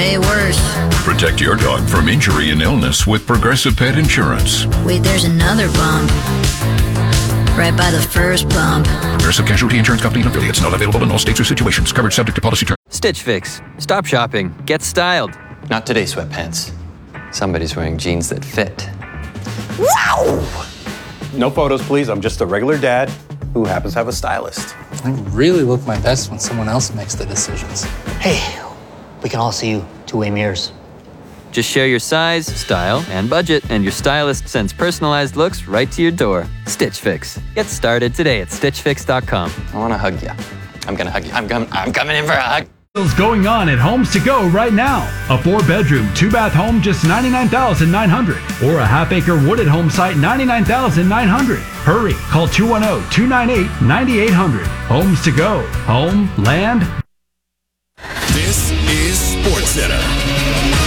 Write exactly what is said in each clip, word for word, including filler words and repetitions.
way worse. Protect your dog from injury and illness with Progressive Pet Insurance. Wait, there's another bump. Right by the first bump. Progressive Casualty Insurance Company and affiliates. Not available in all states or situations. Coverage subject to policy terms. Stitch Fix. Stop shopping. Get styled. Not today, sweatpants. Somebody's wearing jeans that fit. Wow! No photos, please. I'm just a regular dad who happens to have a stylist. I really look my best when someone else makes the decisions. Hey, we can all see you two-way mirrors. Just share your size, style, and budget, and your stylist sends personalized looks right to your door. Stitch Fix. Get started today at stitch fix dot com. I want to hug you. I'm going to hug you. I'm, com- I'm coming in for a hug. What's going on at Homes to Go right now? A four-bedroom, two-bath home, just ninety-nine thousand nine hundred dollars. Or a half-acre wooded home site, ninety-nine thousand nine hundred dollars. Hurry, call two one zero, two nine eight, nine eight zero zero. Homes to Go. Home, land. This is SportsCenter.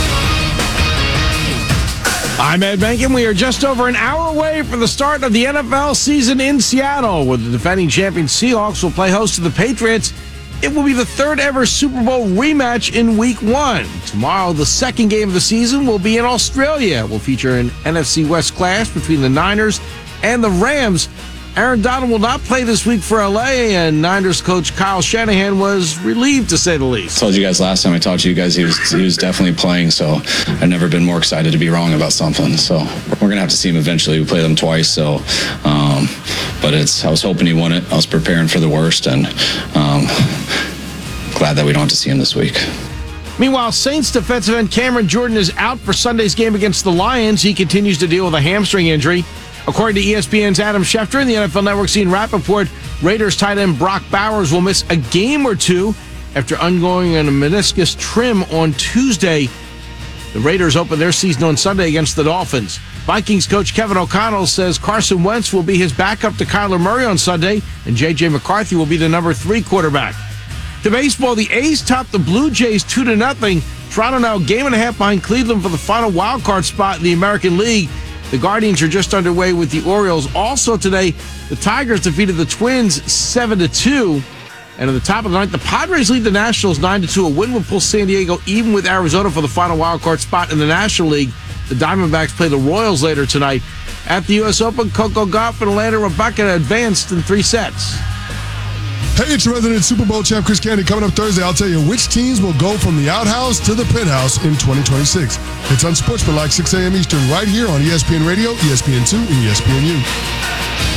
I'm Ed Benkin. We are just over an hour away from the start of the N F L season in Seattle, where the defending champion Seahawks will play host to the Patriots. It will be the third ever Super Bowl rematch in week one. Tomorrow, the second game of the season will be in Australia. We'll feature an N F C West clash between the Niners and the Rams. Aaron Donald will not play this week for L A, and Niners coach Kyle Shanahan was relieved, to say the least. I told you guys last time I talked to you guys he was he was definitely playing, so I've never been more excited to be wrong about something. So we're going to have to see him eventually. We play them twice, so um, but it's I was hoping he won it. I was preparing for the worst, and um, glad that we don't have to see him this week. Meanwhile, Saints defensive end Cameron Jordan is out for Sunday's game against the Lions. He continues to deal with a hamstring injury. According to E S P N's Adam Schefter and the N F L Network's Ian Rappaport, Raiders tight end Brock Bowers will miss a game or two after undergoing a meniscus trim on Tuesday. The Raiders open their season on Sunday against the Dolphins. Vikings coach Kevin O'Connell says Carson Wentz will be his backup to Kyler Murray on Sunday, and J J McCarthy will be the number three quarterback. To baseball, the A's topped the Blue Jays two to nothing. Toronto now a game and a half behind Cleveland for the final wild card spot in the American League. The Guardians are just underway with the Orioles. Also today, the Tigers defeated the Twins seven to two. And at the top of the ninth, the Padres lead the Nationals nine to two. A win will pull San Diego even with Arizona for the final wild card spot in the National League. The Diamondbacks play the Royals later tonight. At the U S Open, Coco Gauff and Alana Rebecca advanced in three sets. Hey, it's resident Super Bowl champ Chris Candy. Coming up Thursday, I'll tell you which teams will go from the outhouse to the penthouse in twenty twenty-six. It's Unsportsmanlike, six a.m. Eastern, right here on E S P N Radio, E S P N two, and E S P N U.